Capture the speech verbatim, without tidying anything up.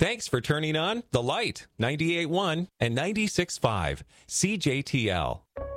Thanks for turning on The Light, ninety-eight point one and ninety-six point five C J T L.